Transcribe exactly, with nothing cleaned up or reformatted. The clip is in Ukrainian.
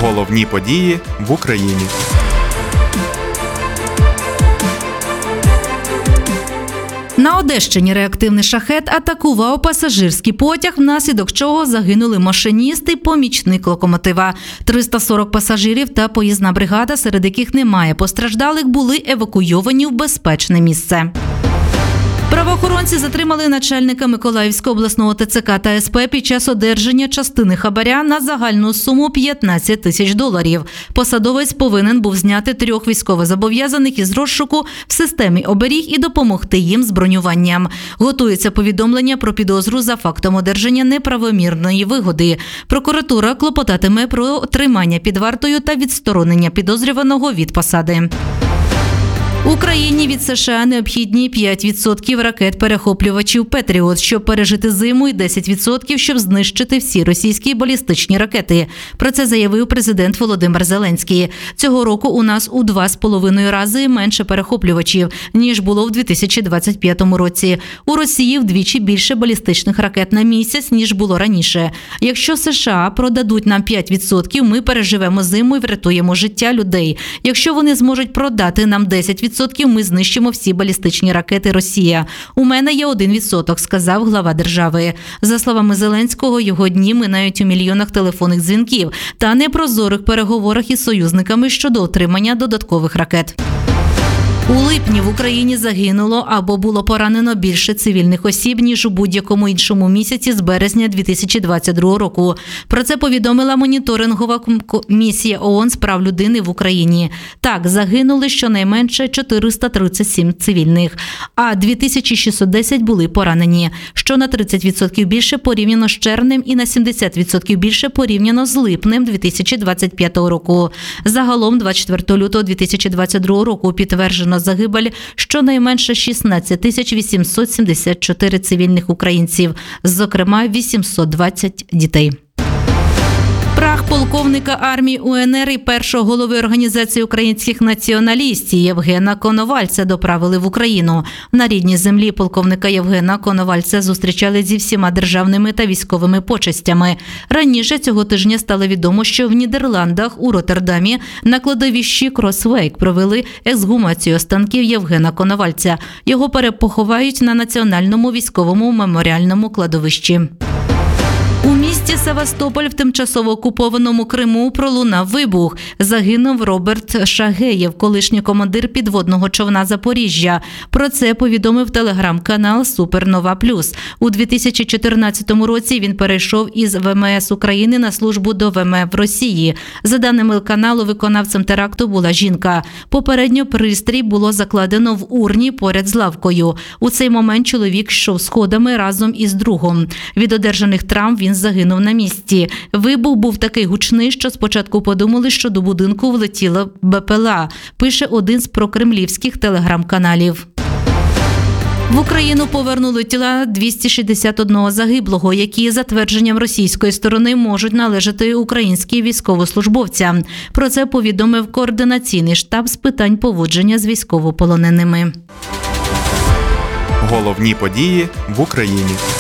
Головні події в Україні. На Одещині реактивний шахед атакував пасажирський потяг, внаслідок чого загинули машиніст і помічник локомотива. триста сорок пасажирів та поїзна бригада, серед яких немає постраждалих, були евакуйовані в безпечне місце. Правоохоронці затримали начальника Миколаївського обласного ТЦК та СП під час одержання частини хабаря на загальну суму п'ятнадцять тисяч доларів. Посадовець повинен був зняти трьох військовозобов'язаних із розшуку в системі оберіг і допомогти їм з бронюванням. Готується повідомлення про підозру за фактом одержання неправомірної вигоди. Прокуратура клопотатиме про тримання під вартою та відсторонення підозрюваного від посади. Україні від США необхідні п'ять відсотків ракет-перехоплювачів «Петріот», щоб пережити зиму, і десять відсотків, щоб знищити всі російські балістичні ракети. Про це заявив президент Володимир Зеленський. Цього року у нас у два з половиною рази менше перехоплювачів, ніж було в дві тисячі двадцять п'ятому році. У Росії вдвічі більше балістичних ракет на місяць, ніж було раніше. Якщо США продадуть нам п'ять відсотків, ми переживемо зиму і врятуємо життя людей. Якщо вони зможуть продати нам десять відсотків, ми знищимо всі балістичні ракети Росія. У мене є один відсоток, сказав глава держави. За словами Зеленського, його дні минають у мільйонах телефонних дзвінків та непрозорих переговорах із союзниками щодо отримання додаткових ракет. У липні в Україні загинуло або було поранено більше цивільних осіб, ніж у будь-якому іншому місяці з березня дві тисячі двадцять другого року. Про це повідомила моніторингова місія ООН з прав людини в Україні. Так, загинули щонайменше чотириста тридцять сім цивільних, а дві тисячі шістсот десять були поранені, що на тридцять відсотків більше порівняно з червнем і на сімдесят відсотків більше порівняно з липнем дві тисячі двадцять п'ятого року. Загалом двадцять четвертого лютого дві тисячі двадцять другого року підтверджено загибель щонайменше шістнадцять тисяч вісімсот сімдесят чотири цивільних українців, зокрема вісімсот двадцять дітей. Прах полковника армії УНР і першого голови Організації українських націоналістів Євгена Коновальця доправили в Україну. На рідній землі полковника Євгена Коновальця зустрічали зі всіма державними та військовими почестями. Раніше цього тижня стало відомо, що в Нідерландах у Роттердамі на кладовищі Кросвейк провели ексгумацію останків Євгена Коновальця. Його перепоховають на Національному військовому меморіальному кладовищі. У місті Севастополь в тимчасово окупованому Криму пролунав вибух. Загинув Роберт Шагеєв, колишній командир підводного човна «Запоріжжя». Про це повідомив телеграм-канал «Супернова Плюс». У дві тисячі чотирнадцятому році він перейшов із ВМС України на службу до ВМФ Росії. За даними каналу, виконавцем теракту була жінка. Попередньо пристрій було закладено в урні поряд з лавкою. У цей момент чоловік йшов сходами разом із другом. Від одержаних травм він загинув на місці. Вибух був такий гучний, що спочатку подумали, що до будинку влетіла БПЛА, пише один з прокремлівських телеграм-каналів. В Україну повернули тіла двісті шістдесят одного загиблого, які, за твердженням російської сторони, можуть належати українським військовослужбовцям. Про це повідомив координаційний штаб з питань поводження з військовополоненими. Головні події в Україні.